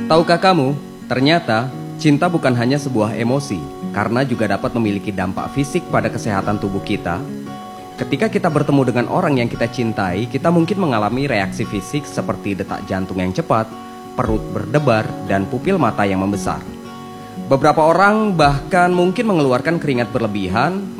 Tahukah kamu, ternyata cinta bukan hanya sebuah emosi, karena juga dapat memiliki dampak fisik pada kesehatan tubuh kita. Ketika kita bertemu dengan orang yang kita cintai, kita mungkin mengalami reaksi fisik seperti detak jantung yang cepat, perut berdebar, dan pupil mata yang membesar. Beberapa orang bahkan mungkin mengeluarkan keringat berlebihan,